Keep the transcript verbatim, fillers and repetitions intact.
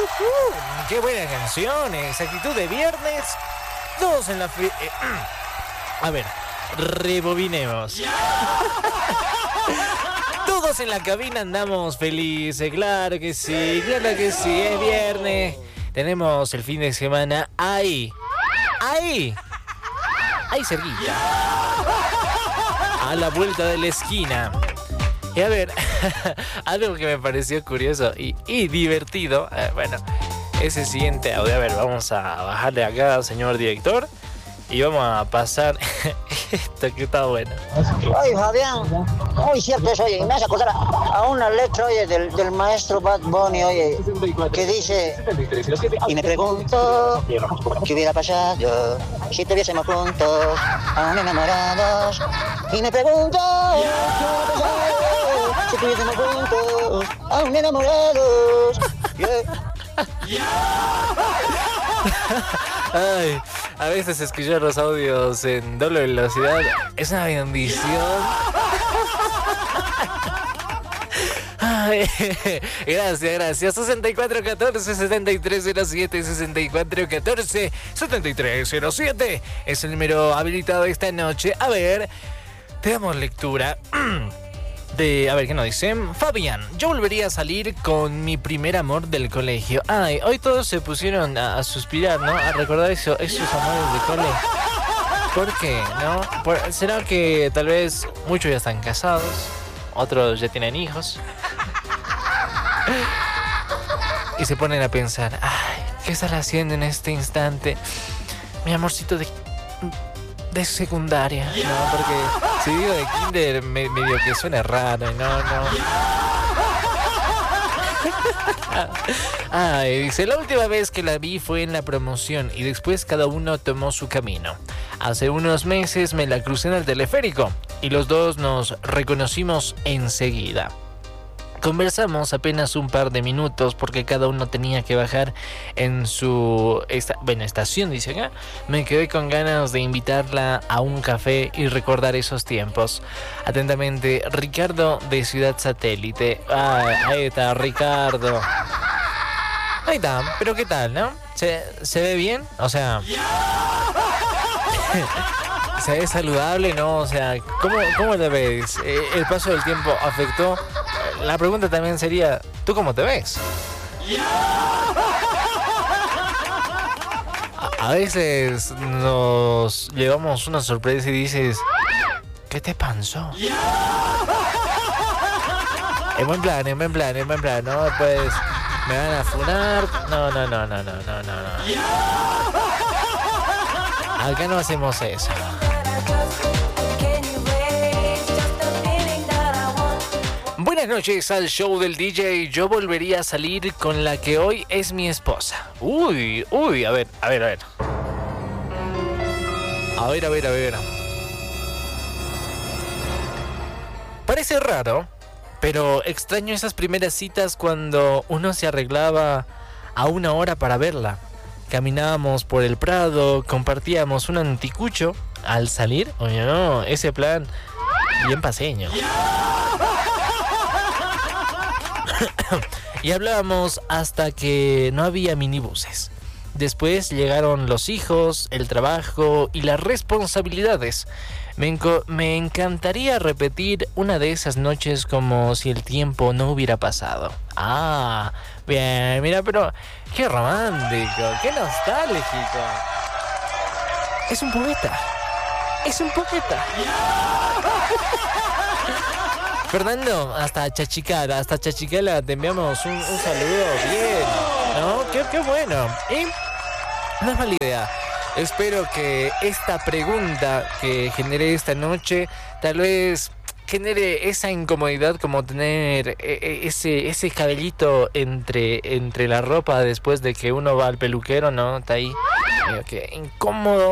Uh, ¡Qué buena canción! Esa actitud de viernes. Todos en la... Fi- eh, a ver, rebobinemos. Todos en la cabina andamos felices, claro que sí, claro que sí, es viernes. Tenemos el fin de semana ahí, ahí, ahí cerquita, a la vuelta de la esquina. Y a ver, algo que me pareció curioso y, y divertido, eh, bueno, ese siguiente audio, a ver, vamos a bajarle acá, señor director, y vamos a pasar esto que está bueno. Oye, Fabián, muy cierto eso, oye, me hace acordar a, a una letra, oye, del, del maestro Bad Bunny, oye, que dice, y me pregunto, ¿qué hubiera pasado si estuviésemos juntos, aún enamorados? Y me pregunto, ¿qué hubiera pasado si estuviésemos juntos, aún enamorados? Yeah. Ay, a veces escuchar los audios en doble velocidad es una bendición. Ay, gracias, gracias. sesenta y cuatro catorce, setenta y tres cero siete, sesenta y cuatro catorce, setenta y tres cero siete es el número habilitado esta noche. A ver, te damos lectura. De, a ver, ¿qué nos dicen? Fabián, yo volvería a salir con mi primer amor del colegio. Ay, hoy todos se pusieron a, a suspirar, ¿no? A recordar eso, esos amores de cole. ¿Por qué, no? Por, ¿será que tal vez muchos ya están casados? Otros ya tienen hijos. Y se ponen a pensar, ay, ¿qué estará haciendo en este instante mi amorcito de... de secundaria? No, porque si digo de kinder me, medio que suena raro, no, no. Ay, dice, la última vez que la vi fue en la promoción y después cada uno tomó su camino. Hace unos meses me la crucé en el teleférico y los dos nos reconocimos enseguida. Conversamos apenas un par de minutos porque cada uno tenía que bajar en su esta, bueno, estación, dice acá. Me quedé con ganas de invitarla a un café y recordar esos tiempos. Atentamente, Ricardo de Ciudad Satélite. Ah, ahí está, Ricardo. Ahí está, pero ¿qué tal, no? ¿Se, se ve bien? O sea... ¿Se ve saludable, no? O sea, ¿cómo, cómo te ves? ¿El paso del tiempo afectó? La pregunta también sería, ¿tú cómo te ves? A, a veces nos llevamos una sorpresa y dices, ¿qué te pasó? En buen plan, en buen plan, en buen plan, ¿no? Pues me van a funar. No, no, no, no, no, no, no. Acá no hacemos eso. Buenas noches al show del D J. Yo volvería a salir con la que hoy es mi esposa. Uy, uy, a ver, a ver, a ver. A ver, a ver, a ver. Parece raro, pero extraño esas primeras citas cuando uno se arreglaba a una hora para verla. Caminábamos por el Prado, compartíamos un anticucho al salir. Oye, no, ese plan bien paseño. Y hablábamos hasta que no había minibuses. Después llegaron los hijos, el trabajo y las responsabilidades. Me, enco- me encantaría repetir una de esas noches como si el tiempo no hubiera pasado. Ah, bien, mira, pero qué romántico, qué nostálgico. Es un poeta. Es un poeta. Fernando, hasta Chachicala, hasta Chachicala te enviamos un, un saludo. Bien, ¿no? Qué, qué bueno. Y no es mala idea. Espero que esta pregunta que generé esta noche tal vez genere esa incomodidad como tener ese, ese cabellito entre, entre la ropa después de que uno va al peluquero, ¿no? Está ahí. Medio que incómodo.